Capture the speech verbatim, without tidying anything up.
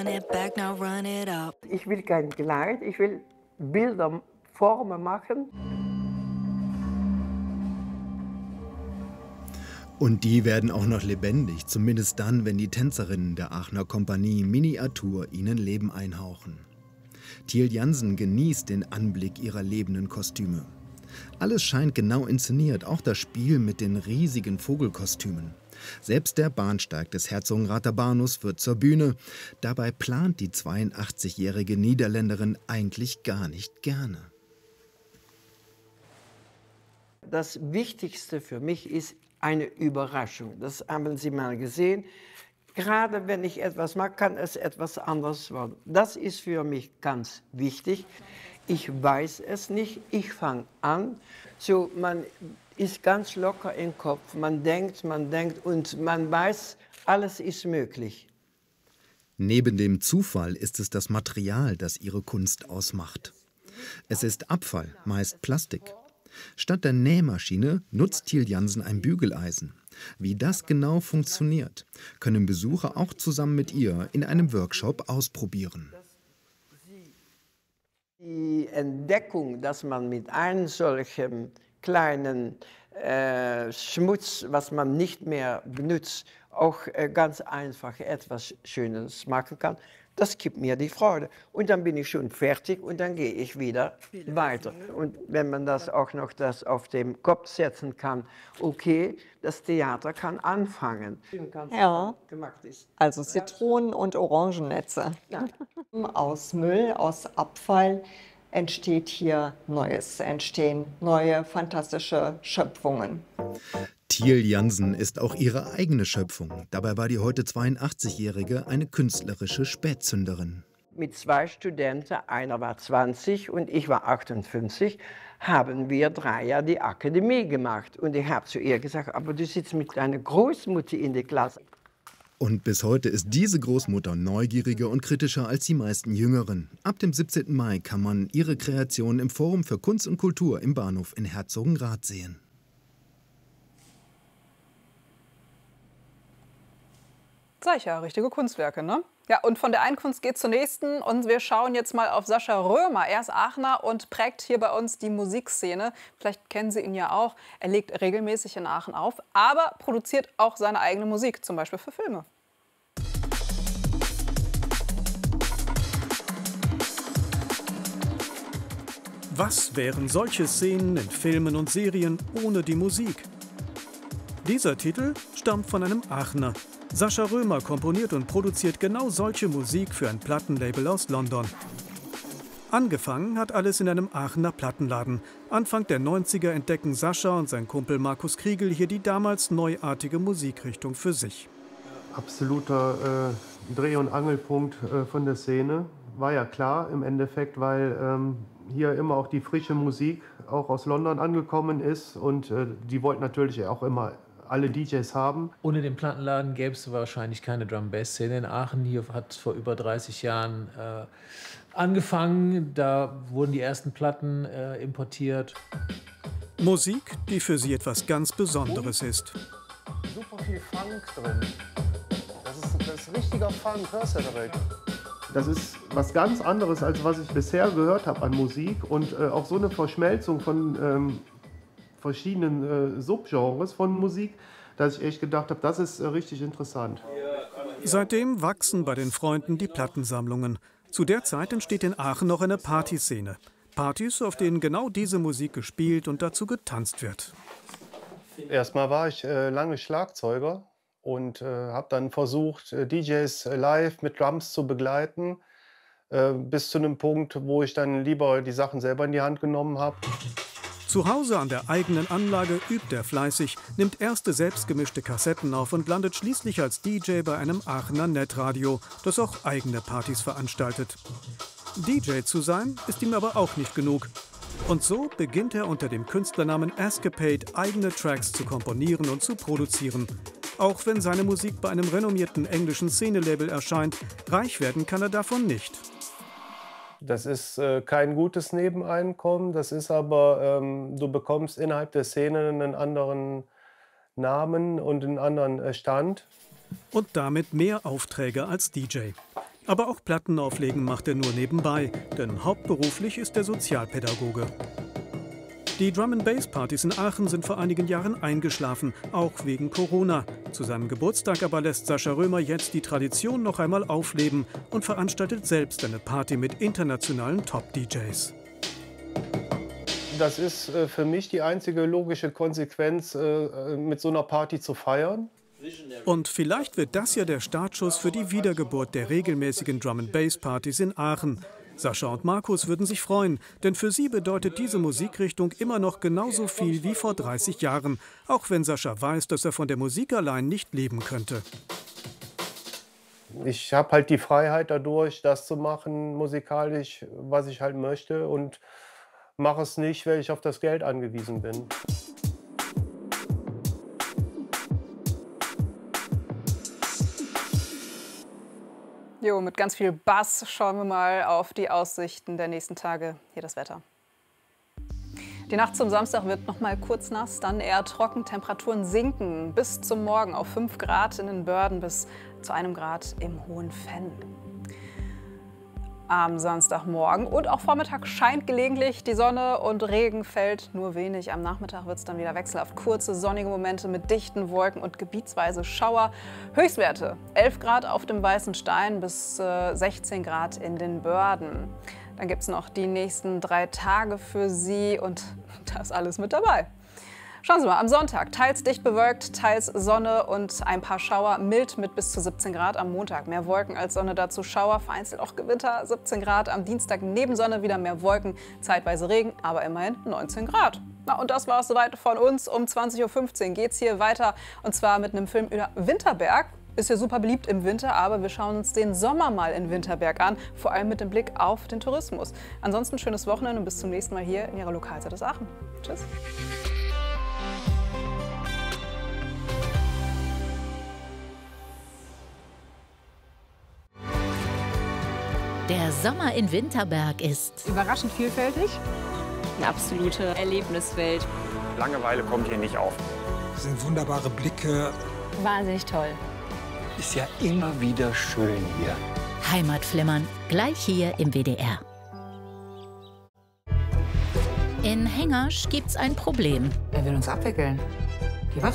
Ich will kein Kleid, ich will Bilder, Formen machen. Und die werden auch noch lebendig, zumindest dann, wenn die Tänzerinnen der Aachener Kompanie Miniatur ihnen Leben einhauchen. Thiel Jansen genießt den Anblick ihrer lebenden Kostüme. Alles scheint genau inszeniert, auch das Spiel mit den riesigen Vogelkostümen. Selbst der Bahnsteig des Herzogenrather Bahnhofs wird zur Bühne. Dabei plant die zweiundachtzigjährige Niederländerin eigentlich gar nicht gerne. Das Wichtigste für mich ist eine Überraschung. Das haben Sie mal gesehen. Gerade wenn ich etwas mache, kann es etwas anderes werden. Das ist für mich ganz wichtig. Ich weiß es nicht, ich fange an. So, man ist ganz locker im Kopf. Man denkt, man denkt und man weiß, alles ist möglich. Neben dem Zufall ist es das Material, das ihre Kunst ausmacht. Es ist Abfall, meist Plastik. Statt der Nähmaschine nutzt Thiel Jansen ein Bügeleisen. Wie das genau funktioniert, können Besucher auch zusammen mit ihr in einem Workshop ausprobieren. Die Entdeckung, dass man mit einem solchen kleinen äh, Schmutz, was man nicht mehr benutzt, auch äh, ganz einfach etwas Schönes machen kann, das gibt mir die Freude. Und dann bin ich schon fertig und dann gehe ich wieder weiter. Und wenn man das auch noch das auf den Kopf setzen kann, okay, das Theater kann anfangen. Ja, also Zitronen- und Orangennetze. Ja. Aus Müll, aus Abfall entsteht hier Neues, entstehen neue fantastische Schöpfungen. Thiel Jansen ist auch ihre eigene Schöpfung. Dabei war die heute zweiundachtzigjährige eine künstlerische Spätzünderin. Mit zwei Studenten, einer war zwanzig und ich war achtundfünfzig, haben wir drei Jahre die Akademie gemacht. Und ich habe zu ihr gesagt, aber du sitzt mit deiner Großmutter in der Klasse. Und bis heute ist diese Großmutter neugieriger und kritischer als die meisten Jüngeren. Ab dem siebzehnten Mai kann man ihre Kreation im Forum für Kunst und Kultur im Bahnhof in Herzogenrath sehen. Sag ich ja, richtige Kunstwerke, ne? Ja, und von der einen Kunst geht zur nächsten und wir schauen jetzt mal auf Sascha Römer. Er ist Aachener und prägt hier bei uns die Musikszene. Vielleicht kennen Sie ihn ja auch. Er legt regelmäßig in Aachen auf, aber produziert auch seine eigene Musik, zum Beispiel für Filme. Was wären solche Szenen in Filmen und Serien ohne die Musik? Dieser Titel stammt von einem Aachener. Sascha Römer komponiert und produziert genau solche Musik für ein Plattenlabel aus London. Angefangen hat alles in einem Aachener Plattenladen. Anfang der neunziger entdecken Sascha und sein Kumpel Markus Kriegel hier die damals neuartige Musikrichtung für sich. Absoluter äh, Dreh- und Angelpunkt äh, von der Szene. War ja klar im Endeffekt, weil ähm, hier immer auch die frische Musik auch aus London angekommen ist. Und äh, die wollten natürlich auch immer alle D Js haben. Ohne den Plattenladen gäbe es wahrscheinlich keine Drum-Bass-Szene in Aachen. Hier hat es vor über dreißig Jahren äh, angefangen. Da wurden die ersten Platten äh, importiert. Musik, die für sie etwas ganz Besonderes ist. Super viel Funk drin. Das ist, das ist richtiger Funk, hörst du direkt. Das ist was ganz anderes, als was ich bisher gehört habe an Musik. Und äh, auch so eine Verschmelzung von ähm, verschiedenen äh, Subgenres von Musik, dass ich echt gedacht habe, das ist äh, richtig interessant. Seitdem wachsen bei den Freunden die Plattensammlungen. Zu der Zeit entsteht in Aachen noch eine Partyszene. Partys, auf denen genau diese Musik gespielt und dazu getanzt wird. Erstmal war ich äh, lange Schlagzeuger und äh, habe dann versucht, äh, D Js live mit Drums zu begleiten, äh, bis zu einem Punkt, wo ich dann lieber die Sachen selber in die Hand genommen habe. Zu Hause an der eigenen Anlage übt er fleißig, nimmt erste selbstgemischte Kassetten auf und landet schließlich als D J bei einem Aachener Netradio, das auch eigene Partys veranstaltet. D J zu sein, ist ihm aber auch nicht genug. Und so beginnt er unter dem Künstlernamen Escapade eigene Tracks zu komponieren und zu produzieren. Auch wenn seine Musik bei einem renommierten englischen Szenelabel erscheint, reich werden kann er davon nicht. Das ist äh, kein gutes Nebeneinkommen, das ist aber, ähm, du bekommst innerhalb der Szene einen anderen Namen und einen anderen äh, Stand. Und damit mehr Aufträge als D J. Aber auch Plattenauflegen macht er nur nebenbei, denn hauptberuflich ist er Sozialpädagoge. Die Drum-and-Bass-Partys in Aachen sind vor einigen Jahren eingeschlafen, auch wegen Corona. Zu seinem Geburtstag aber lässt Sascha Römer jetzt die Tradition noch einmal aufleben und veranstaltet selbst eine Party mit internationalen Top-D Js. Das ist äh, für mich die einzige logische Konsequenz, äh, mit so einer Party zu feiern. Und vielleicht wird das ja der Startschuss für die Wiedergeburt der regelmäßigen Drum-and-Bass-Partys in Aachen. Sascha und Markus würden sich freuen, denn für sie bedeutet diese Musikrichtung immer noch genauso viel wie vor dreißig Jahren, auch wenn Sascha weiß, dass er von der Musik allein nicht leben könnte. Ich habe halt die Freiheit dadurch, das zu machen, musikalisch, was ich halt möchte, und mache es nicht, weil ich auf das Geld angewiesen bin. Jo, mit ganz viel Bass schauen wir mal auf die Aussichten der nächsten Tage. Hier das Wetter. Die Nacht zum Samstag wird noch mal kurz nass, dann eher trocken. Temperaturen sinken bis zum Morgen auf fünf Grad in den Börden bis zu einem Grad im Hohenfenn. Am Samstagmorgen und auch Vormittag scheint gelegentlich die Sonne und Regen fällt nur wenig. Am Nachmittag wird es dann wieder wechselhaft. Kurze sonnige Momente mit dichten Wolken und gebietsweise Schauer. Höchstwerte elf Grad auf dem Weißen Stein bis äh, sechzehn Grad in den Börden. Dann gibt es noch die nächsten drei Tage für Sie und da ist alles mit dabei. Schauen Sie mal, am Sonntag teils dicht bewölkt, teils Sonne und ein paar Schauer, mild mit bis zu siebzehn Grad. Am Montag mehr Wolken als Sonne, dazu Schauer, vereinzelt auch Gewitter, siebzehn Grad. Am Dienstag neben Sonne wieder mehr Wolken, zeitweise Regen, aber immerhin neunzehn Grad. Na, und das war es soweit von uns. Um zwanzig Uhr fünfzehn geht es hier weiter und zwar mit einem Film über Winterberg. Ist ja super beliebt im Winter, aber wir schauen uns den Sommer mal in Winterberg an, vor allem mit dem Blick auf den Tourismus. Ansonsten schönes Wochenende und bis zum nächsten Mal hier in Ihrer Lokalzeit aus Aachen. Tschüss. Der Sommer in Winterberg ist überraschend vielfältig. Eine absolute Erlebniswelt. Langeweile kommt hier nicht auf. Das sind wunderbare Blicke. Wahnsinnig toll. Ist ja immer wieder schön hier. Heimatflimmern, gleich hier im W D R. In Hengersch gibt's ein Problem. Er will uns abwickeln.